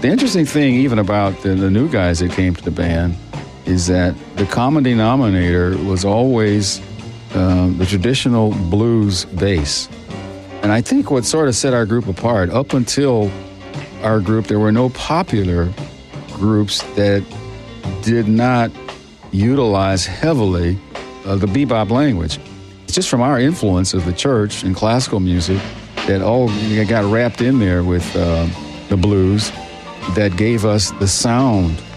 The interesting thing, even about the new guys that came to the band, is that the common denominator was always the traditional blues bass. And I think what sort of set our group apart, up until our group, there were no popular groups that did not utilize heavily the bebop language. It's just from our influence of the church and classical music that all got wrapped in there with the blues that gave us the sound